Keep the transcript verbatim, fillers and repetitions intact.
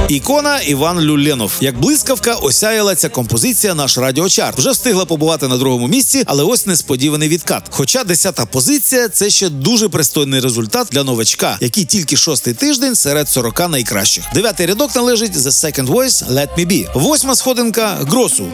Ікона Іван Люленов. Як блискавка осяяла ця композиція наш радіочарт. Вже встигла побувати на другому місці, але ось несподіваний відкат. Хоча десята позиція – це ще дуже пристойний результат для новачка, який тільки шостий тиждень серед сорока найкращих. Дев'ятий рядок належить The Second Voice – Let Me Be. Восьма сходинка – Гросу